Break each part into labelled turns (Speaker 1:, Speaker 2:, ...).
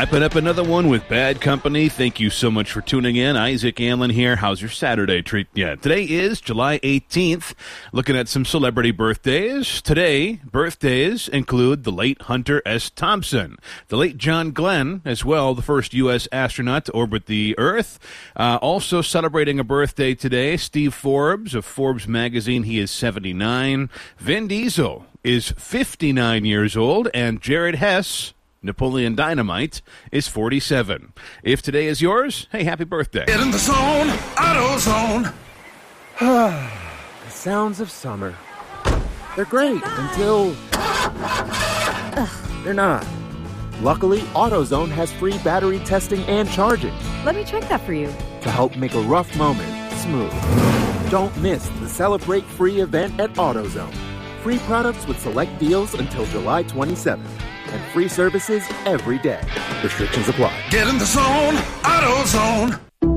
Speaker 1: Wrapping up another one with Bad Company. Thank you so much for tuning in. Isaac Allen here. How's your Saturday treat? Yeah, today is July 18th. Looking at some celebrity birthdays. Today, birthdays include the late Hunter S. Thompson, the late John Glenn, as well, the first U.S. astronaut to orbit the Earth. Also celebrating a birthday today, Steve Forbes of Forbes magazine. He is 79. Vin Diesel is 59 years old, and Jared Hess, Napoleon Dynamite, is 47. If today is yours, hey, happy birthday.
Speaker 2: Get in the zone, AutoZone.
Speaker 3: The sounds of summer. They're great until they're not. Luckily, AutoZone has free battery testing and charging
Speaker 4: Let me check that for you.
Speaker 3: to help make a rough moment smooth. Don't miss the Celebrate Free event at AutoZone. Free products with select deals until July 27th. And free services every day. Restrictions apply.
Speaker 2: Get in the zone, AutoZone.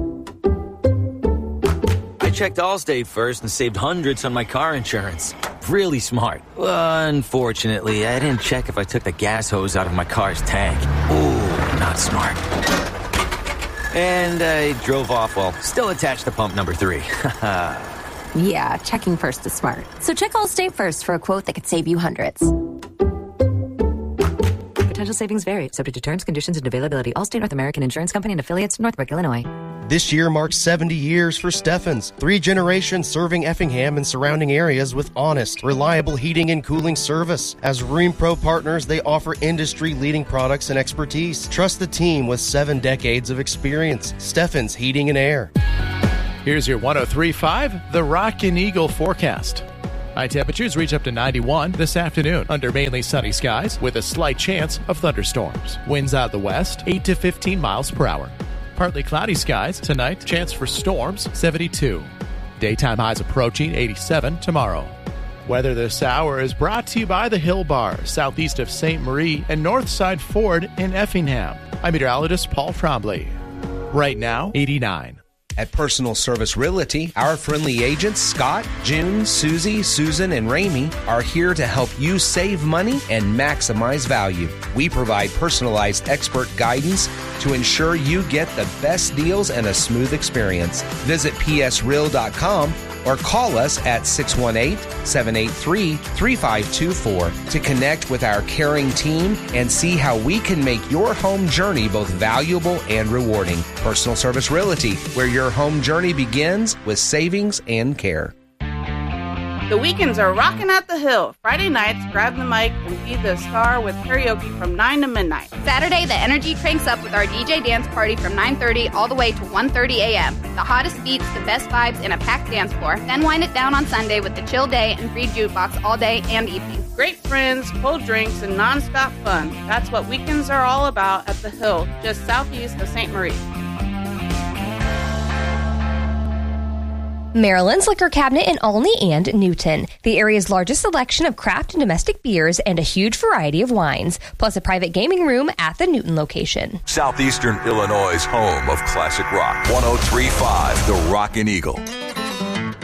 Speaker 5: I checked Allstate first and saved hundreds on my car insurance. Really smart. Unfortunately, I didn't check if I took the gas hose out of my car's tank. Ooh, not smart. And I drove off while still attached to pump number 3.
Speaker 4: Yeah, checking first is smart. So check Allstate first for a quote that could save you hundreds. Potential savings vary, subject to terms, conditions, and availability. Allstate North American Insurance Company and affiliates, Northbrook, Illinois.
Speaker 6: This year marks 70 years for Steffens. 3 generations serving Effingham and surrounding areas with honest, reliable heating and cooling service. As RheemPro partners, they offer industry-leading products and expertise. Trust the team with 7 decades of experience. Steffens Heating and Air.
Speaker 7: Here's your 103.5, the Rockin' Eagle forecast. High temperatures reach up to 91 this afternoon under mainly sunny skies with a slight chance of thunderstorms. Winds out the west, 8 to 15 miles per hour. Partly cloudy skies tonight, chance for storms, 72. Daytime highs approaching 87 tomorrow. Weather this hour is brought to you by the Hill Bar, southeast of St. Marie and Northside Ford in Effingham. I'm meteorologist Paul Trombley. Right now, 89.
Speaker 8: At Personal Service Realty, our friendly agents, Scott, June, Susie, Susan, and Ramey, are here to help you save money and maximize value. We provide personalized expert guidance to ensure you get the best deals and a smooth experience. Visit psreal.com or call us at 618-783-3524 to connect with our caring team and see how we can make your home journey both valuable and rewarding. Personal Service Realty, where your home journey begins with savings and care.
Speaker 9: The weekends are rocking at the Hill. Friday nights, grab the mic and be the star with karaoke from 9 to midnight.
Speaker 10: Saturday, the energy cranks up with our DJ dance party from 9:30 all the way to 1:30 a.m. The hottest beats, the best vibes, and a packed dance floor. Then wind it down on Sunday with the chill day and free jukebox all day and evening.
Speaker 9: Great friends, cold drinks, and nonstop fun. That's what weekends are all about at the Hill, just southeast of St. Marie.
Speaker 11: Maryland's Liquor Cabinet in Olney and Newton. The area's largest selection of craft and domestic beers and a huge variety of wines, plus a private gaming room at the Newton location.
Speaker 12: Southeastern Illinois' home of classic rock. 103.5, the Rockin' Eagle.